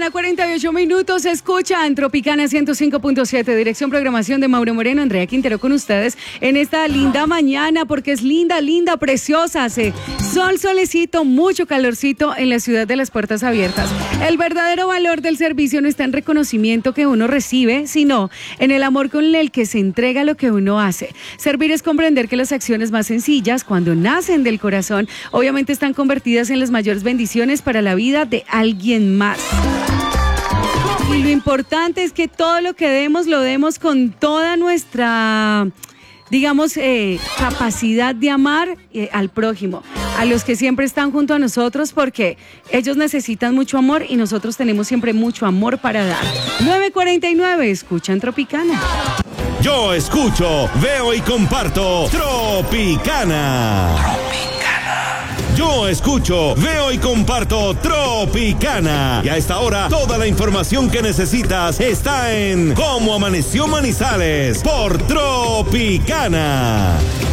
mañana, 48 minutos. Escucha en Tropicana 105.7. Dirección programación de Mauro Moreno, Andrea Quintero con ustedes en esta linda mañana, porque es linda, linda, preciosa. Hace sol, solecito, mucho calorcito en la ciudad de las puertas abiertas. El verdadero valor del servicio no está en reconocimiento que uno recibe, sino en el amor con el que se entrega lo que uno hace. Servir es comprender que las acciones más sencillas, cuando nacen del corazón, obviamente están convertidas en las mayores bendiciones para la vida de alguien más. Y lo importante es que todo lo que demos, lo demos con toda nuestra, digamos, capacidad de amar al prójimo, a los que siempre están junto a nosotros, porque ellos necesitan mucho amor y nosotros tenemos siempre mucho amor para dar. 9:49, escuchan Tropicana. Yo escucho, veo y comparto Tropicana. Yo escucho, veo y comparto Tropicana. Y a esta hora, toda la información que necesitas está en Cómo Amaneció Manizales por Tropicana.